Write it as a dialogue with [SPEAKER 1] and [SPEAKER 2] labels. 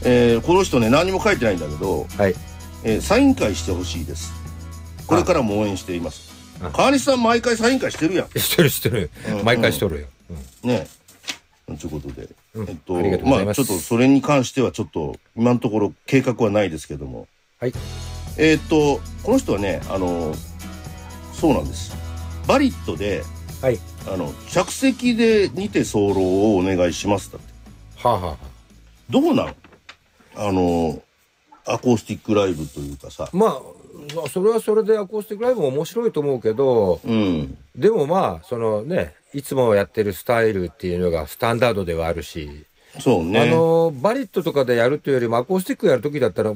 [SPEAKER 1] この人ね何も書いてないんだけど、
[SPEAKER 2] はい。
[SPEAKER 1] サイン会してほしいです。これからも応援しています。川西さん毎回サイン会してるやん。
[SPEAKER 2] してる、毎回しとるよ。
[SPEAKER 1] ねえ。ということで、
[SPEAKER 2] ありがとうございます。
[SPEAKER 1] ちょっとそれに関してはちょっと今のところ計画はないですけども。
[SPEAKER 2] はい。
[SPEAKER 1] この人はね、そうなんです。バリットで、
[SPEAKER 2] はい。
[SPEAKER 1] 着席でにて候をお願いしますだって。
[SPEAKER 2] はあ、はあ、
[SPEAKER 1] どうなんアコースティックライブというかさ。
[SPEAKER 2] まあ、それはそれでアコースティックライブも面白いと思うけど、でもまあ、そのね、いつもやってるスタイルっていうのがスタンダードではあるし、
[SPEAKER 1] そうね。
[SPEAKER 2] バリットとかでやるというよりもアコースティックやるときだったら